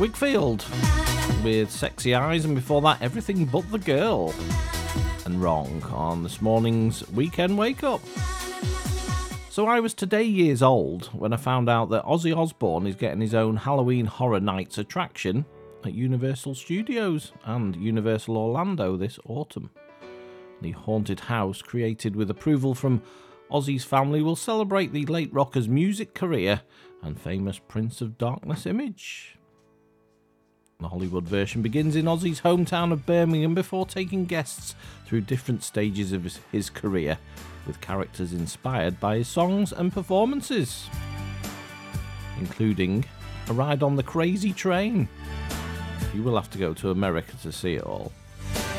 Wigfield with Sexy Eyes, and before that, Everything But the Girl and Wrong on this morning's Weekend Wake Up. So I was today years old when I found out that Ozzy Osbourne is getting his own Halloween Horror Nights attraction at Universal Studios and Universal Orlando this autumn. The haunted house, created with approval from Ozzy's family, will celebrate the late rocker's music career and famous Prince of Darkness image. The Hollywood version begins in Ozzy's hometown of Birmingham before taking guests through different stages of his career, with characters inspired by his songs and performances, including a ride on the Crazy Train. You will have to go to America to see it all.